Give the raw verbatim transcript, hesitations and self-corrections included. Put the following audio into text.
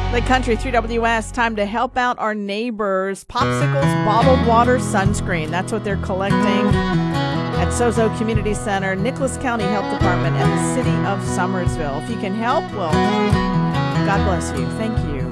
Lake Country three W S, time to help out our neighbors. Popsicles, bottled water, sunscreen. That's what they're collecting at Sozo Community Center, Nicholas County Health Department, and the City of Summersville. If you can help, well, God bless you. Thank you.